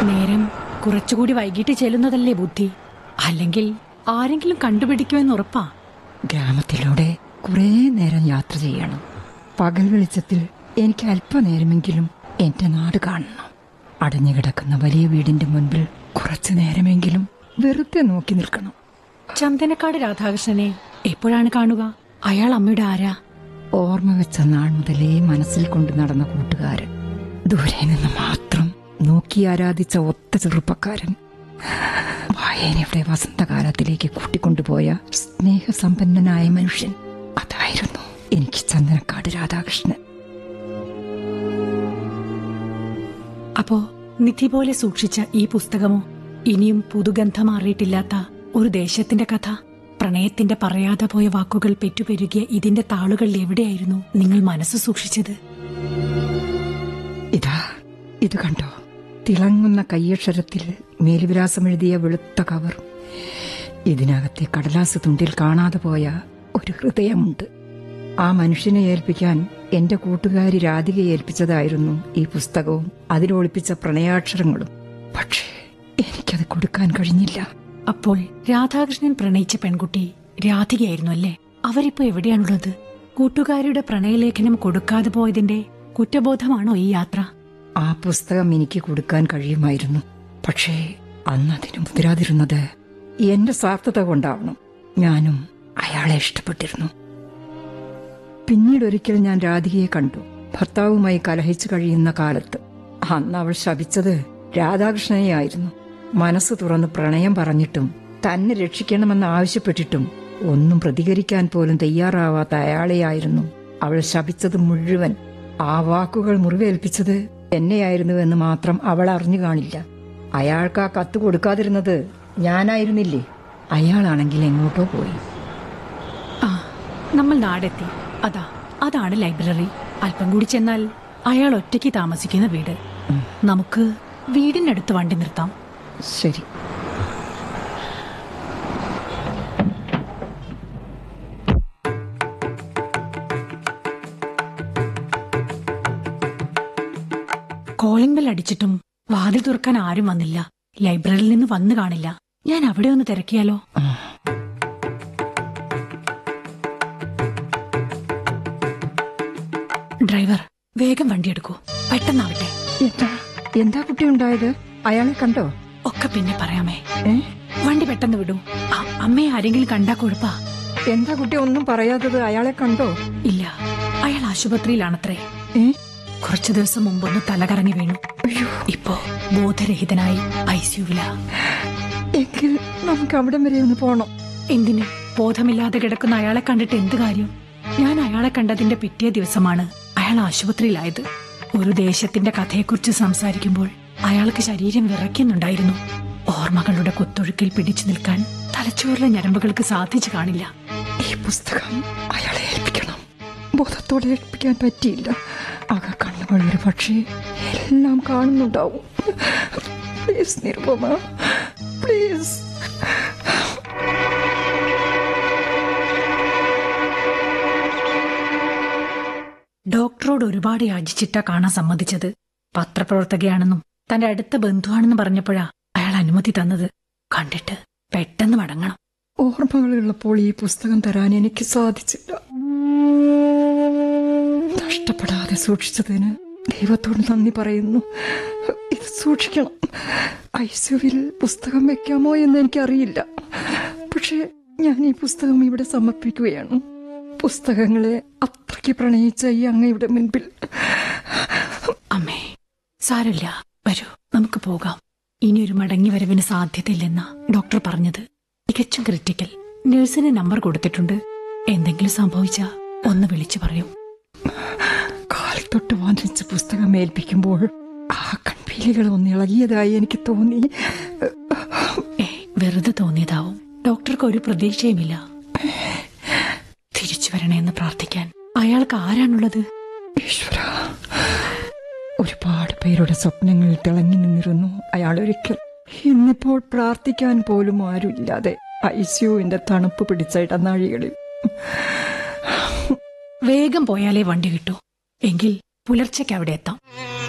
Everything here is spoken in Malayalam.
നേരം കുറച്ചുകൂടി വൈകിട്ട് ചെല്ലുന്നതല്ലേ ബുദ്ധി. അല്ലെങ്കിൽ ആരെങ്കിലും കണ്ടുപിടിക്കുമെന്ന് ഉറപ്പാ. ഗ്രാമത്തിലൂടെ കുറേ നേരം യാത്ര ചെയ്യണം. പകൽ വെളിച്ചത്തിൽ എനിക്ക് അല്പനേരമെങ്കിലും എന്റെ നാട് കാണണം. അടഞ്ഞു കിടക്കുന്ന വലിയ വീടിന്റെ മുൻപിൽ കുറച്ചു നേരമെങ്കിലും വെറുതെ നോക്കി നിൽക്കണം. ചന്ദനക്കാട് രാധാകൃഷ്ണനെ എപ്പോഴാണ് കാണുക? അയാൾ അമ്മയുടെ ആരാ? ഓർമ്മ വെച്ച നാൾ മുതലേ മനസ്സിൽ കൊണ്ടു നടന്ന കൂട്ടുകാരൻ. ദൂരെ നിന്ന് മാത്രം നോക്കി ആരാധിച്ച ഒത്ത ചെറുപ്പക്കാരൻ. വായനയുടെ വസന്തകാലത്തിലേക്ക് കൂട്ടിക്കൊണ്ടുപോയ സ്നേഹസമ്പന്നനായ മനുഷ്യൻ. അതായിരുന്നു എനിക്ക് ചന്ദനക്കാട് രാധാകൃഷ്ണൻ. അപ്പോ നിധി പോലെ സൂക്ഷിച്ച ഈ പുസ്തകമോ? ഇനിയും പുതുഗന്ധം മാറിയിട്ടില്ലാത്ത ഒരു ദേശത്തിന്റെ കഥ. പ്രണയത്തിന്റെ പറയാതെ പോയ വാക്കുകൾ പെറ്റുപെരുകിയ ഇതിന്റെ താളുകൾ എവിടെയായിരുന്നു നിങ്ങൾ മനസ്സ് സൂക്ഷിച്ചത്? ഇത് കണ്ടോ? തിളങ്ങുന്ന കയ്യക്ഷരത്തിൽ മേൽവിലാസമെഴുതിയ വെളുത്ത കവർ. ഇതിനകത്തെ കടലാസ് തുണ്ടിൽ കാണാതെ പോയ ഒരു ഹൃദയമുണ്ട്. ആ മനുഷ്യനെ ഏൽപ്പിക്കാൻ എന്റെ കൂട്ടുകാരി രാധികയെ ഏൽപ്പിച്ചതായിരുന്നു ഈ പുസ്തകവും അതിലൊളിപ്പിച്ച പ്രണയാക്ഷരങ്ങളും. പക്ഷേ എനിക്കത് കൊടുക്കാൻ കഴിഞ്ഞില്ല. അപ്പോൾ രാധാകൃഷ്ണൻ പ്രണയിച്ച പെൺകുട്ടി രാധികയായിരുന്നു അല്ലേ? അവരിപ്പോ എവിടെയാണുള്ളത്? കൂട്ടുകാരിയുടെ പ്രണയലേഖനം കൊടുക്കാതെ പോയതിന്റെ കുറ്റബോധമാണോ ഈ യാത്ര? ആ പുസ്തകം എനിക്ക് കൊടുക്കാൻ കഴിയുമായിരുന്നു. പക്ഷേ അന്നതിന് മുതിരാതിരുന്നത് എന്റെ സ്വാർത്ഥത കൊണ്ടാവണം. ഞാനും അയാളെ ഇഷ്ടപ്പെട്ടിരുന്നു. പിന്നീടൊരിക്കൽ ഞാൻ രാധികയെ കണ്ടു. ഭർത്താവുമായി കലഹിച്ചു കഴിയുന്ന കാലത്ത്. അന്ന് അവൾ ശപിച്ചത് രാധാകൃഷ്ണനെ ആയിരുന്നു. മനസ്സ് തുറന്ന് പ്രണയം പറഞ്ഞിട്ടും തന്നെ രക്ഷിക്കണമെന്ന് ആവശ്യപ്പെട്ടിട്ടും ഒന്നും പ്രതികരിക്കാൻ പോലും തയ്യാറാവാത്ത അയാളെയായിരുന്നു അവൾ ശപിച്ചത് മുഴുവൻ. ആ വാക്കുകൾ മുറിവേൽപ്പിച്ചത് എന്നെയായിരുന്നുവെന്ന് മാത്രം അവൾ അറിഞ്ഞു കാണില്ല. അയാൾക്ക് ആ കത്ത് കൊടുക്കാതിരുന്നത് ഞാനായിരുന്നില്ലേ? അയാളാണെങ്കിൽ എങ്ങോട്ടോ പോയി. നമ്മൾ നാടെത്തി. അതാണ് ലൈബ്രറി. അല്പം കൂടി ചെന്നാൽ അയാൾ ഒറ്റയ്ക്ക് താമസിക്കുന്ന വീട്. നമുക്ക് വീടിനടുത്ത് വണ്ടി നിർത്താം. ശരി. കോളിംഗ് ബെൽ അടിച്ചിട്ടും വാതിൽ തുറക്കാൻ ആരും വന്നില്ല. ലൈബ്രറിയിൽ നിന്ന് വന്നു കാണില്ല. ഞാൻ അവിടെ ഒന്ന് തിരക്കിയാലോ? ഡ്രൈവർ, വേഗം വണ്ടി എടുക്കൂ. പെട്ടെന്നാവട്ടെ. എന്താ കുട്ടി ഉണ്ടായത്? അയാളെ കണ്ടോ? ഒക്കെ പിന്നെ പറയാമേ. വണ്ടി പെട്ടെന്ന് വിടൂ. അമ്മയെ ആരെങ്കിലും കണ്ടാ കുഴപ്പാ. എന്താ കുട്ടി ഒന്നും പറയാത്തത്? അയാളെ കണ്ടോ? ഇല്ല, അയാൾ ആശുപത്രിയിലാണത്രേ. കുറച്ചു ദിവസം മുമ്പൊന്ന് തലകറങ്ങി വീണു. ഇപ്പോ ബോധരഹിതനായി ഐസിയുവിലാ. എങ്കിൽ നമുക്ക് അവിടം വരെ ഒന്ന് പോണം. എന്തിന്? ബോധമില്ലാതെ കിടക്കുന്ന അയാളെ കണ്ടിട്ട് എന്ത് കാര്യം? ഞാൻ അയാളെ കണ്ടതിന്റെ പിറ്റേ ദിവസമാണ് അയാൾ ആശുപത്രിയിലായത്. ഒരു ദേശത്തിന്റെ കഥയെക്കുറിച്ച് സംസാരിക്കുമ്പോൾ അയാൾക്ക് ശരീരം വിറയ്ക്കുന്നുണ്ടായിരുന്നു. ഓർമ്മകളുടെ കുത്തൊഴുക്കിൽ പിടിച്ചു നിൽക്കാൻ തലച്ചോറിലെ ഞരമ്പുകൾക്ക് സാധിച്ചു കാണില്ല. ഈ പുസ്തകം അയാളെ ഏൽപ്പിക്കണം. ബോധത്തോടെ ഏൽപ്പിക്കാൻ പറ്റിയില്ല. ആകെ കണ്ണുകൾ ഒരു പക്ഷേ എല്ലാം കാണുന്നുണ്ടാവും. Please Nirupama, please. ഡോക്ടറോട് ഒരുപാട് യാചിച്ചിട്ടാ കാണാൻ സമ്മതിച്ചത്. പത്രപ്രവർത്തകയാണെന്നും തന്റെ അടുത്ത ബന്ധുവാണെന്നും പറഞ്ഞപ്പോഴാ അയാൾ അനുമതി തന്നത്. കണ്ടിട്ട് പെട്ടെന്ന് മടങ്ങണം. ഓർമ്മകളുള്ളപ്പോൾ ഈ പുസ്തകം തരാൻ എനിക്ക് സാധിച്ചില്ല. നഷ്ടപ്പെടാതെ സൂക്ഷിച്ചതിന് ദൈവത്തോട് നന്ദി പറയുന്നു. ഇത് സൂക്ഷിക്കണം. ഐസിയുവിൽ പുസ്തകം വെക്കാമോ എന്ന് എനിക്കറിയില്ല. പക്ഷെ ഞാൻ ഈ പുസ്തകം ഇവിടെ സമർപ്പിക്കുകയാണ്. പുസ്തകങ്ങളെ അത്രയ്ക്ക് പ്രണയിച്ച ഈ അങ്ങയുടെ മുൻപിൽ. അമ്മേ, സാരമില്ല, വരൂ, നമുക്ക് പോകാം. ഇനിയൊരു മടങ്ങി വരവിന് സാധ്യതയില്ലെന്നാ ഡോക്ടർ പറഞ്ഞത്. തികച്ചും ക്രിറ്റിക്കൽ. നഴ്സിന് നമ്പർ കൊടുത്തിട്ടുണ്ട്. എന്തെങ്കിലും സംഭവിച്ചാ ഒന്ന് വിളിച്ചു പറയൂ. കാലിൽ തൊട്ട് വാങ്ങിച്ച പുസ്തകം ഏൽപ്പിക്കുമ്പോൾ ആ കൺപീലികൾ ഒന്ന് ഇളകിയതായി എനിക്ക് തോന്നി. വെറുതെ തോന്നിയതാവും. ഡോക്ടർക്ക് ഒരു പ്രതീക്ഷയുമില്ല. തിരിച്ചു വരണേന്ന് പ്രാർത്ഥിക്കാൻ അയാൾക്ക് ആരാണുള്ളത്? ഈശ്വര, ഒരുപാട് പേരുടെ സ്വപ്നങ്ങളിൽ തിളങ്ങി നിന്നിരുന്നു അയാൾ ഒരിക്കൽ. ഇന്നിപ്പോൾ പ്രാർത്ഥിക്കാൻ പോലും ആരുമില്ലാതെ ഐസിയുവിന്റെ തണുപ്പ് പിടിച്ച ഇടനാഴികളിൽ. വേഗം പോയാലേ വണ്ടി കിട്ടൂ. എങ്കിൽ പുലർച്ചയ്ക്ക് അവിടെ എത്താം.